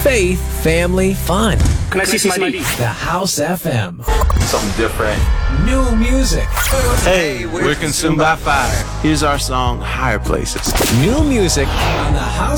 faith, family, fun. Can I see some ID? The House FM. Something different. New music. Hey, we're Consumed by Fire. Here's our song, Higher Places. New music on the House